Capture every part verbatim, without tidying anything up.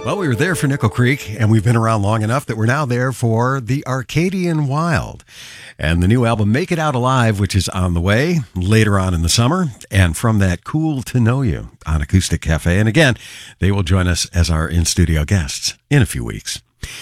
Well, we were there for Nickel Creek, and we've been around long enough that we're now there for the Arcadian Wild. And the new album, Make It Out Alive, which is on the way later on in the summer. And from that, Cool to Know You on Acoustic Cafe. And again, they will join us as our in-studio guests in a few weeks.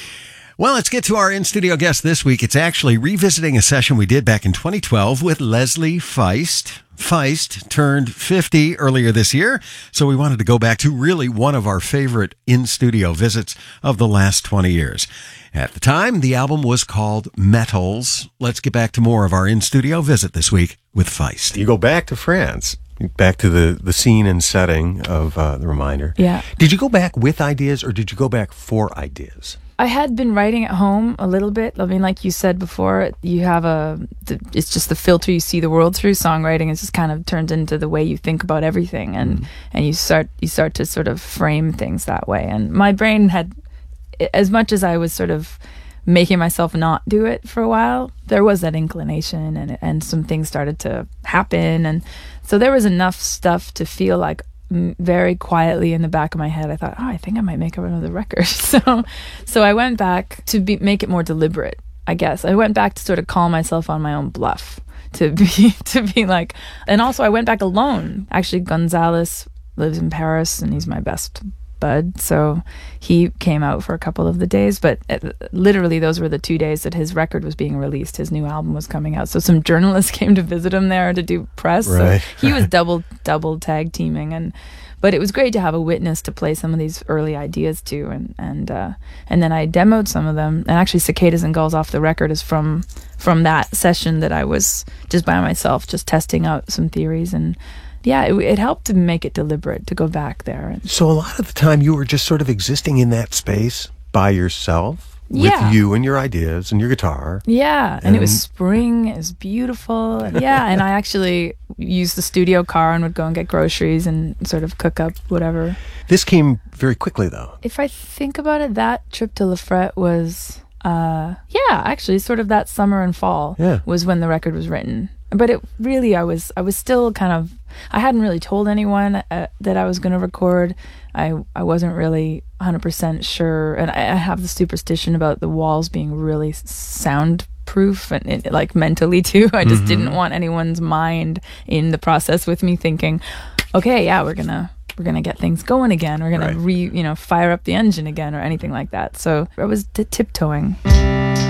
Well, let's get to our in-studio guest this week. It's actually revisiting a session we did back in twenty twelve with Leslie Feist. Feist turned fifty earlier this year, so we wanted to go back to really one of our favorite in-studio visits of the last twenty years. At the time, the album was called Metals. Let's get back to more of our in-studio visit this week with Feist. You go back to France, back to the, the scene and setting of uh, The Reminder. Yeah. Did you go back with ideas, or did you go back for ideas? I had been writing at home a little bit. I mean, like you said before, you have a, it's just the filter you see the world through. Songwriting is just kind of turned into the way you think about everything, and mm. and you start you start to sort of frame things that way. And my brain had, as much as I was sort of making myself not do it for a while, there was that inclination, and and some things started to happen, and so there was enough stuff to feel like, very quietly in the back of my head, I thought, oh, I think I might make up another record. So so I went back to be, make it more deliberate, I guess. I went back to sort of call myself on my own bluff, to be to be like, and also I went back alone. Actually, Gonzalez lives in Paris, and he's my best bud, so he came out for a couple of the days, but it, literally those were the two days that his record was being released. His new album was coming out, so some journalists came to visit him there to do press. Right. So he was double double tag teaming, and but it was great to have a witness to play some of these early ideas to, and and uh, and then I demoed some of them, and actually Cicadas and Gulls Off the Record is from from that session that I was just by myself, just testing out some theories. And yeah, it, it helped to make it deliberate, to go back there. And so a lot of the time you were just sort of existing in that space by yourself, yeah. with you and your ideas and your guitar. Yeah, and, and it was spring, it was beautiful. And yeah, and I actually used the studio car and would go and get groceries and sort of cook up whatever. This came very quickly, though. If I think about it, that trip to La Frette was, uh, yeah, actually sort of that summer and fall yeah. was when the record was written. But it really, I was I was still kind of, I hadn't really told anyone uh, that I was going to record. I I wasn't really one hundred percent sure. And I, I have the superstition about the walls being really soundproof, and it, like mentally too. I just mm-hmm. didn't want anyone's mind in the process with me thinking, okay, yeah, we're going to we're going to get things going again. We're going right. to re, you know, fire up the engine again or anything like that. So I was t- tiptoeing.